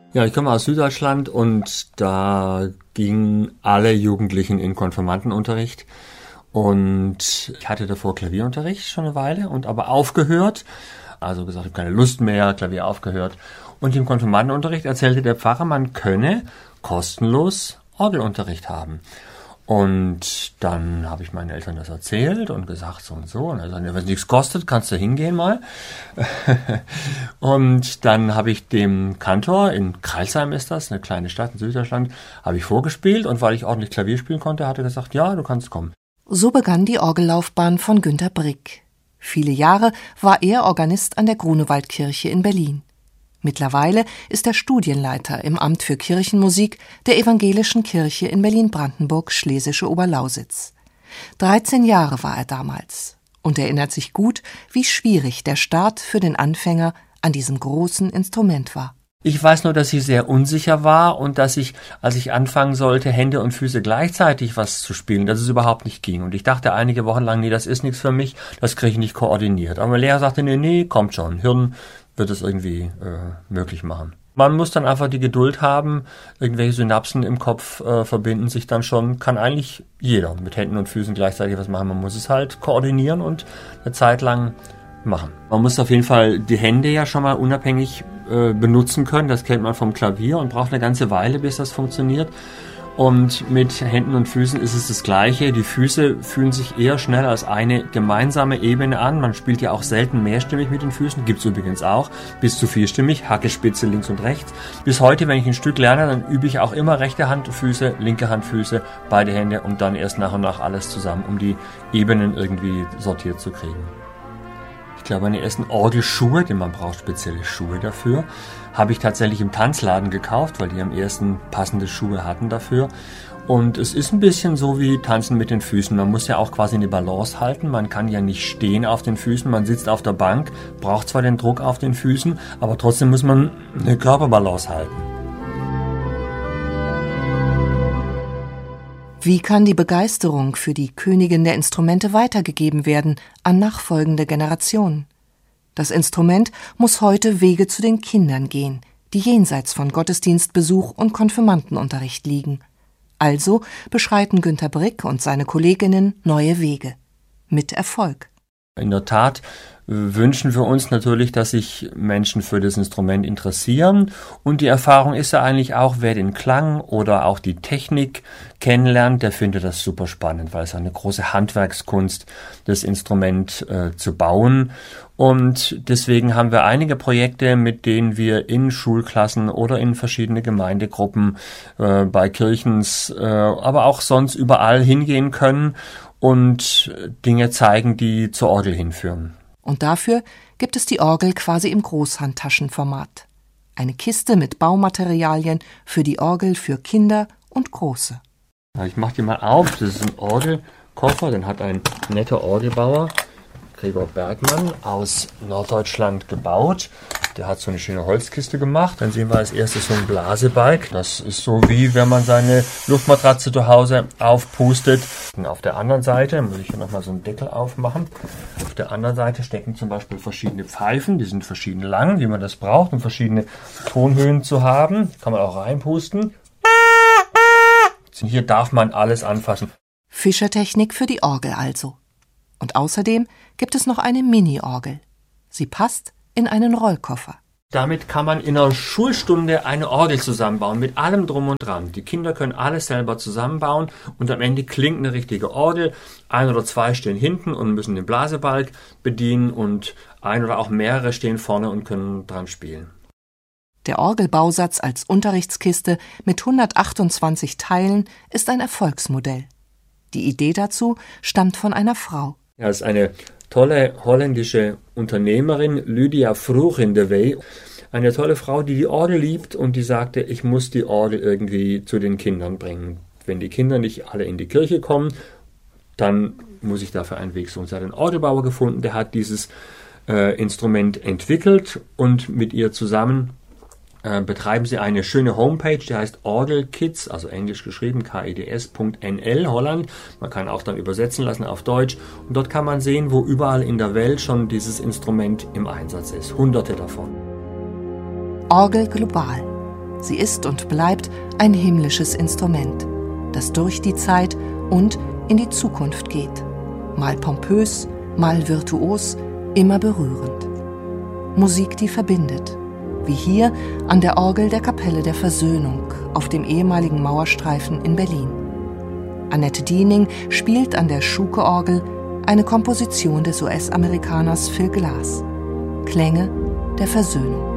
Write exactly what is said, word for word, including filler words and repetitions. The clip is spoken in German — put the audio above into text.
Ja, ich komme aus Süddeutschland und da gingen alle Jugendlichen in Konfirmandenunterricht. Und ich hatte davor Klavierunterricht schon eine Weile und aber aufgehört. Also gesagt, ich habe keine Lust mehr, Klavier aufgehört. Und im Konfirmandenunterricht erzählte der Pfarrer, man könne kostenlos Orgelunterricht haben. Und dann habe ich meinen Eltern das erzählt und gesagt so und so. Und er sagte, wenn es nichts kostet, kannst du hingehen mal. Und dann habe ich dem Kantor, in Crailsheim ist das, eine kleine Stadt in Süddeutschland, habe ich vorgespielt. Und weil ich ordentlich Klavier spielen konnte, hat er gesagt, ja, du kannst kommen. So begann die Orgellaufbahn von Günter Brick. Viele Jahre war er Organist an der Grunewaldkirche in Berlin. Mittlerweile ist er Studienleiter im Amt für Kirchenmusik der Evangelischen Kirche in Berlin-Brandenburg, Schlesische Oberlausitz. dreizehn Jahre war er damals und erinnert sich gut, wie schwierig der Start für den Anfänger an diesem großen Instrument war. Ich weiß nur, dass ich sehr unsicher war und dass ich, als ich anfangen sollte, Hände und Füße gleichzeitig was zu spielen, dass es überhaupt nicht ging. Und ich dachte einige Wochen lang, nee, das ist nichts für mich, das kriege ich nicht koordiniert. Aber mein Lehrer sagte, nee, nee, kommt schon, Hirn wird es irgendwie äh, möglich machen. Man muss dann einfach die Geduld haben, irgendwelche Synapsen im Kopf äh, verbinden sich dann schon, kann eigentlich jeder mit Händen und Füßen gleichzeitig was machen. Man muss es halt koordinieren und eine Zeit lang machen. Man muss auf jeden Fall die Hände ja schon mal unabhängig äh, benutzen können, das kennt man vom Klavier und braucht eine ganze Weile, bis das funktioniert. Und mit Händen und Füßen ist es das Gleiche. Die Füße fühlen sich eher schnell als eine gemeinsame Ebene an. Man spielt ja auch selten mehrstimmig mit den Füßen. Gibt's übrigens auch. Bis zu vierstimmig, Hacke, Spitze, links und rechts. Bis heute, wenn ich ein Stück lerne, dann übe ich auch immer rechte Hand, Füße, linke Hand, Füße, beide Hände und dann erst nach und nach alles zusammen, um die Ebenen irgendwie sortiert zu kriegen. Ich glaube, meine ersten Orgelschuhe, denn man braucht spezielle Schuhe dafür, habe ich tatsächlich im Tanzladen gekauft, weil die am ersten passende Schuhe hatten dafür. Und es ist ein bisschen so wie Tanzen mit den Füßen. Man muss ja auch quasi eine Balance halten. Man kann ja nicht stehen auf den Füßen. Man sitzt auf der Bank, braucht zwar den Druck auf den Füßen, aber trotzdem muss man eine Körperbalance halten. Wie kann die Begeisterung für die Königin der Instrumente weitergegeben werden an nachfolgende Generationen? Das Instrument muss heute Wege zu den Kindern gehen, die jenseits von Gottesdienstbesuch und Konfirmandenunterricht liegen. Also beschreiten Günter Brick und seine Kolleginnen neue Wege. Mit Erfolg. In der Tat wünschen wir uns natürlich, dass sich Menschen für das Instrument interessieren. Und die Erfahrung ist ja eigentlich auch, wer den Klang oder auch die Technik kennenlernt, der findet das super spannend, weil es eine große Handwerkskunst, das Instrument äh, zu bauen. Und deswegen haben wir einige Projekte, mit denen wir in Schulklassen oder in verschiedene Gemeindegruppen, äh, bei Kirchens, äh, aber auch sonst überall hingehen können und Dinge zeigen, die zur Orgel hinführen. Und dafür gibt es die Orgel quasi im Großhandtaschenformat. Eine Kiste mit Baumaterialien für die Orgel für Kinder und Große. Ich mache die mal auf. Das ist ein Orgelkoffer, den hat ein netter Orgelbauer, Gregor Bergmann, aus Norddeutschland gebaut. Der hat so eine schöne Holzkiste gemacht. Dann sehen wir als erstes so ein Blasebalg. Das ist so wie wenn man seine Luftmatratze zu Hause aufpustet. Und auf der anderen Seite, muss ich hier nochmal so einen Deckel aufmachen. Auf der anderen Seite stecken zum Beispiel verschiedene Pfeifen. Die sind verschieden lang, wie man das braucht, um verschiedene Tonhöhen zu haben. Kann man auch reinpusten. Hier darf man alles anfassen. Fischertechnik für die Orgel also. Und außerdem gibt es noch eine Mini-Orgel. Sie passt in einen Rollkoffer. Damit kann man in einer Schulstunde eine Orgel zusammenbauen, mit allem drum und dran. Die Kinder können alles selber zusammenbauen und am Ende klingt eine richtige Orgel. Ein oder zwei stehen hinten und müssen den Blasebalg bedienen und ein oder auch mehrere stehen vorne und können dran spielen. Der Orgelbausatz als Unterrichtskiste mit hundertachtundzwanzig Teilen ist ein Erfolgsmodell. Die Idee dazu stammt von einer Frau. Ja, es ist eine tolle holländische Unternehmerin, Lydia Vroegindewey. Eine tolle Frau, die die Orgel liebt und die sagte, ich muss die Orgel irgendwie zu den Kindern bringen. Wenn die Kinder nicht alle in die Kirche kommen, dann muss ich dafür einen Weg suchen. Sie hat einen Orgelbauer gefunden, der hat dieses äh, Instrument entwickelt und mit ihr zusammen äh, betreiben sie eine schöne Homepage, die heißt Orgelkids, also englisch geschrieben, K I D S Punkt N L, Holland. Man kann auch dann übersetzen lassen auf Deutsch. Und dort kann man sehen, wo überall in der Welt schon dieses Instrument im Einsatz ist. Hunderte davon. Orgel global. Sie ist und bleibt ein himmlisches Instrument, das durch die Zeit und in die Zukunft geht. Mal pompös, mal virtuos, immer berührend. Musik, die verbindet. Wie hier an der Orgel der Kapelle der Versöhnung auf dem ehemaligen Mauerstreifen in Berlin. Annette Diening spielt an der Schuke-Orgel eine Komposition des U S-Amerikaners Phil Glass. Klänge der Versöhnung.